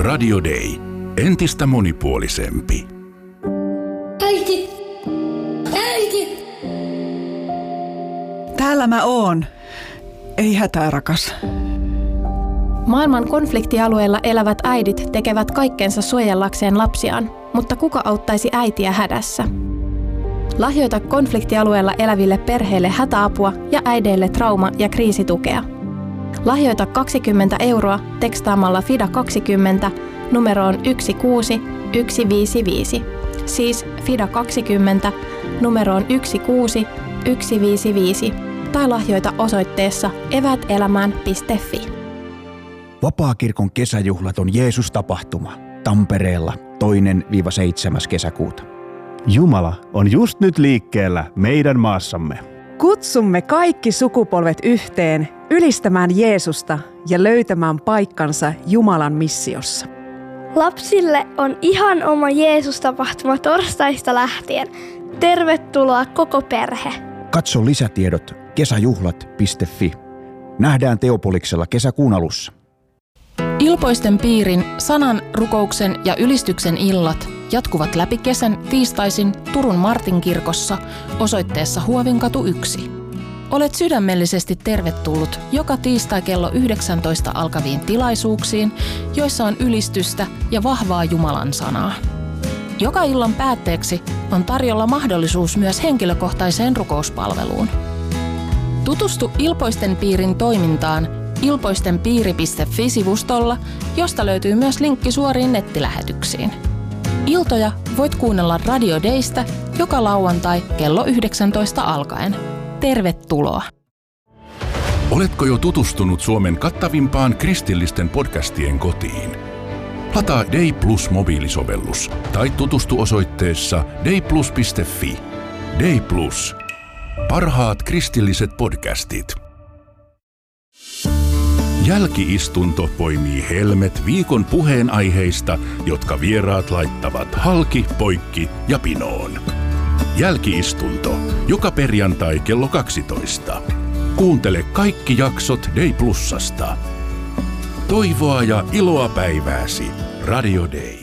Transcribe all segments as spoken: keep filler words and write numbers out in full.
Radio Day. Entistä monipuolisempi. Äiti! Äiti! Täällä mä oon. Ei hätää, rakas. Maailman konfliktialueilla elävät äidit tekevät kaikkensa suojellakseen lapsiaan, mutta kuka auttaisi äitiä hädässä? Lahjoita konfliktialueella eläville perheille hätäapua ja äideille trauma- ja kriisitukea. Lahjoita kaksikymmentä euroa tekstaamalla FIDA kaksikymmentä numeroon yksi kuusi yksi viisi viisi. Siis FIDA kaksikymmentä numeroon yksi kuusi yksi viisi viisi tai lahjoita osoitteessa eväätelämään piste fi. Vapaakirkon kesäjuhlat on Jeesus-tapahtuma Tampereella toinen seitsemäs kesäkuuta. Jumala on just nyt liikkeellä meidän maassamme. Kutsumme kaikki sukupolvet yhteen ylistämään Jeesusta ja löytämään paikkansa Jumalan missiossa. Lapsille on ihan oma Jeesus-tapahtuma torstaista lähtien. Tervetuloa koko perhe. Katso lisätiedot kesäjuhlat piste fi. Nähdään Teopoliksella kesäkuun alussa. Ilpoisten piirin, sanan, rukouksen ja ylistyksen illat jatkuvat läpi kesän tiistaisin Turun Martinkirkossa osoitteessa Huovinkatu yksi. Olet sydämellisesti tervetullut joka tiistai kello yhdeksäntoista alkaviin tilaisuuksiin, joissa on ylistystä ja vahvaa Jumalan sanaa. Joka illan päätteeksi on tarjolla mahdollisuus myös henkilökohtaiseen rukouspalveluun. Tutustu Ilpoisten piirin toimintaan ilpoistenpiiri piste fi-sivustolla, josta löytyy myös linkki suoriin nettilähetyksiin. Iltoja voit kuunnella Radio Daystä joka lauantai kello yhdeksäntoista alkaen. Tervetuloa! Oletko jo tutustunut Suomen kattavimpaan kristillisten podcastien kotiin? Lataa Day Plus mobiilisovellus tai tutustu osoitteessa day plus piste fi. Day Plus. Parhaat kristilliset podcastit. Jälki-istunto poimii helmet viikon puheenaiheista, jotka vieraat laittavat halki, poikki ja pinoon. Jälki-istunto, joka perjantai kello kaksitoista. Kuuntele kaikki jaksot Day Plusasta. Toivoa ja iloa päivääsi. Radio Day.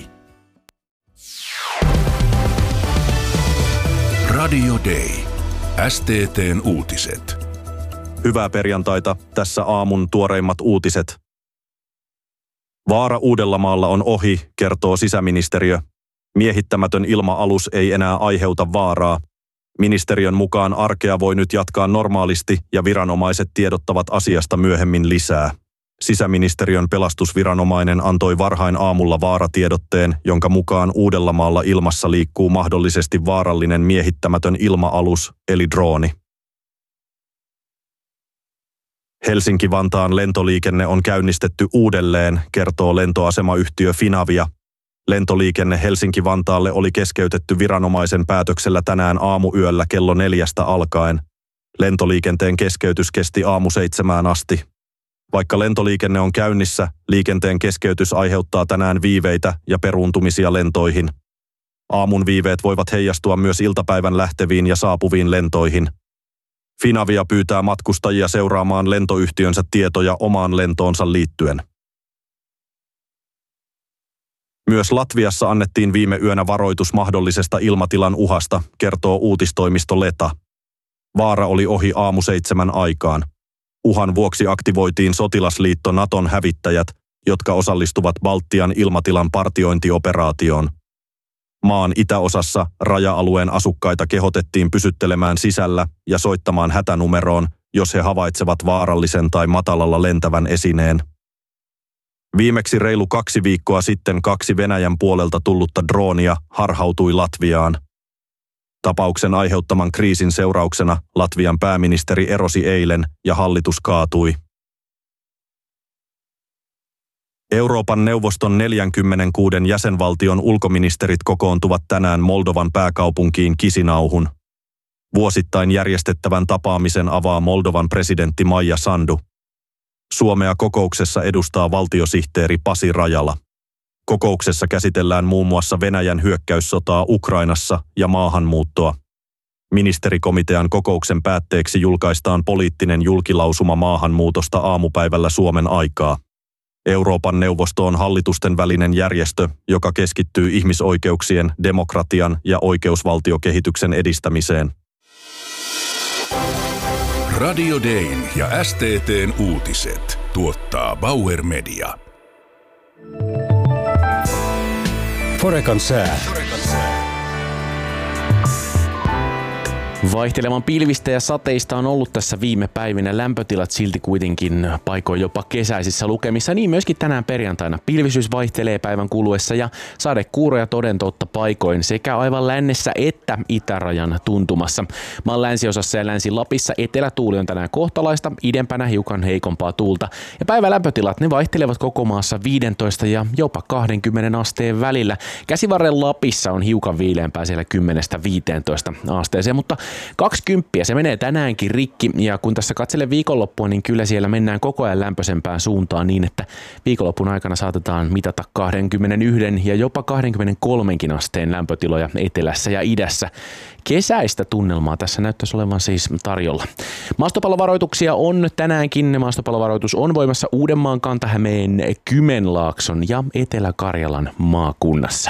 Radio Day. S T T:n uutiset. Hyvää perjantaita, tässä aamun tuoreimmat uutiset. Vaara Uudellamaalla on ohi, kertoo sisäministeriö. Miehittämätön ilma-alus ei enää aiheuta vaaraa. Ministeriön mukaan arkea voi nyt jatkaa normaalisti ja viranomaiset tiedottavat asiasta myöhemmin lisää. Sisäministeriön pelastusviranomainen antoi varhain aamulla vaaratiedotteen, jonka mukaan Uudellamaalla ilmassa liikkuu mahdollisesti vaarallinen miehittämätön ilma-alus, eli drooni. Helsinki-Vantaan lentoliikenne on käynnistetty uudelleen, kertoo lentoasemayhtiö Finavia. Lentoliikenne Helsinki-Vantaalle oli keskeytetty viranomaisen päätöksellä tänään aamuyöllä kello neljästä alkaen. Lentoliikenteen keskeytys kesti aamu seitsemään asti. Vaikka lentoliikenne on käynnissä, liikenteen keskeytys aiheuttaa tänään viiveitä ja peruuntumisia lentoihin. Aamun viiveet voivat heijastua myös iltapäivän lähteviin ja saapuviin lentoihin. Finavia pyytää matkustajia seuraamaan lentoyhtiönsä tietoja omaan lentoonsa liittyen. Myös Latviassa annettiin viime yönä varoitus mahdollisesta ilmatilan uhasta, kertoo uutistoimisto Leta. Vaara oli ohi aamu seitsemän aikaan. Uhan vuoksi aktivoitiin sotilasliitto Naton hävittäjät, jotka osallistuvat Baltian ilmatilan partiointioperaatioon. Maan itäosassa raja-alueen asukkaita kehotettiin pysyttelemään sisällä ja soittamaan hätänumeroon, jos he havaitsevat vaarallisen tai matalalla lentävän esineen. Viimeksi reilu kaksi viikkoa sitten kaksi Venäjän puolelta tullutta droonia harhautui Latviaan. Tapauksen aiheuttaman kriisin seurauksena Latvian pääministeri erosi eilen ja hallitus kaatui. Euroopan neuvoston neljänkymmenenkuuden jäsenvaltion ulkoministerit kokoontuvat tänään Moldovan pääkaupunkiin Kisinauhun. Vuosittain järjestettävän tapaamisen avaa Moldovan presidentti Maija Sandu. Suomea kokouksessa edustaa valtiosihteeri Pasi Rajala. Kokouksessa käsitellään muun muassa Venäjän hyökkäyssotaa Ukrainassa ja maahanmuuttoa. Ministerikomitean kokouksen päätteeksi julkaistaan poliittinen julkilausuma maahanmuutosta aamupäivällä Suomen aikaa. Euroopan neuvosto on hallitusten välinen järjestö, joka keskittyy ihmisoikeuksien, demokratian ja oikeusvaltiokehityksen edistämiseen. Radio Dayn ja S T T:n uutiset tuottaa Bauer Media. Forekan sää. Vaihtelevan pilvistä ja sateista on ollut tässä viime päivinä, lämpötilat silti kuitenkin paikoin jopa kesäisissä lukemissa, niin myöskin tänään perjantaina. Pilvisyys vaihtelee päivän kuluessa ja sadekuuroja toden totta paikoin sekä aivan lännessä että itärajan tuntumassa. Maan länsiosassa ja Länsi-Lapissa etelätuuli on tänään kohtalaista, idempänä hiukan heikompaa tuulta. Ja päivän lämpötilat ne vaihtelevat koko maassa viisitoista ja jopa kaksikymmentä asteen välillä. Käsivarren Lapissa on hiukan viileämpää siellä kymmenestä viiteentoista asteeseen, mutta kaksikymmentä se menee tänäänkin rikki, ja kun tässä katselen viikonloppua, niin kyllä siellä mennään koko ajan lämpöisempään suuntaan niin, että viikonlopun aikana saatetaan mitata kaksikymmentäyksi ja jopa kaksikymmentäkolme asteen lämpötiloja etelässä ja idässä. Kesäistä tunnelmaa tässä näyttäisi olevan siis tarjolla. Maastopallovaroituksia on tänäänkin. Maastopallovaroitus on voimassa Uudenmaan, Kanta-Hämeen, Kymenlaakson ja Etelä-Karjalan maakunnassa.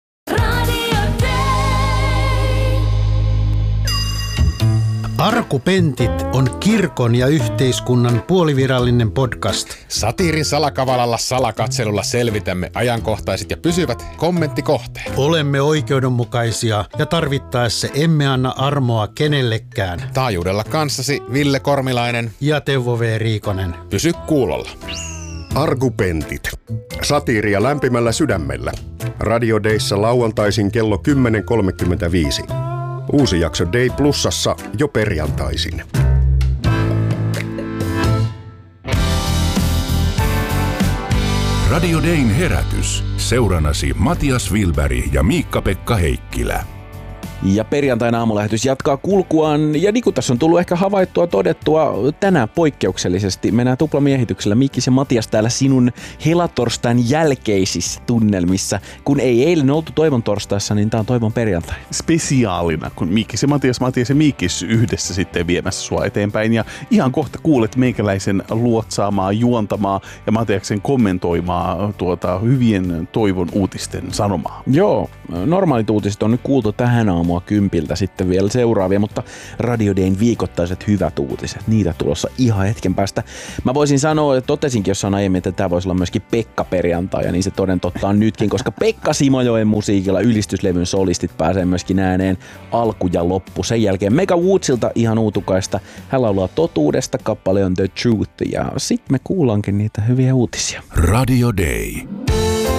Arkupentit on kirkon ja yhteiskunnan puolivirallinen podcast. Satiirin salakavalalla salakatselulla selvitämme ajankohtaiset ja pysyvät kommenttikohteet. Olemme oikeudenmukaisia ja tarvittaessa emme anna armoa kenellekään. Taajuudella kanssasi Ville Kormilainen ja Teuvo V. Riikonen. Pysy kuulolla. Arkupentit. Satiiria lämpimällä sydämellä. Radio Dayssa lauantaisin kello kymmenen kolmekymmentäviisi. Uusi jakso Day Plusassa jo perjantaisin. Radio Dayn herätys. Seuranasi Matias Wilberg ja Miikka-Pekka Heikkilä. Ja perjantaina aamulähetys jatkaa kulkuaan, ja niin kuin tässä on tullut ehkä havaittua, todettua tänään poikkeuksellisesti. Mennään tuplamiehityksellä. Mikkis ja Matias täällä sinun helatorstain jälkeisissä tunnelmissa. Kun ei eilen oltu Toivon torstaissa, niin tää on Toivon perjantai. Spesiaalina, kun Mikkis ja Matias, Matias ja Mikkis yhdessä sitten viemässä sua eteenpäin. Ja ihan kohta kuulet meikäläisen luotsaamaa, juontamaa ja Matiaksen kommentoimaa tuota hyvien Toivon uutisten sanomaa. Joo, normaalit uutiset on nyt kuultu tähän aamuun kympiltä sitten vielä seuraavia, mutta Radio Dayn viikoittaiset hyvät uutiset, niitä tulossa ihan hetken päästä. Mä voisin sanoa, että totesinkin jossain aiemmin, että tämä voisi olla myöskin Pekka-perjantai, ja niin se toden totta on nytkin, koska Pekka Simojoen musiikilla ylistyslevyn solistit pääsee myöskin ääneen alku ja loppu. Sen jälkeen Mega Woodsilta ihan uutukaista, hän laulaa Totuudesta, kappale on The Truth, ja sit me kuullaankin niitä hyviä uutisia. Radio Day.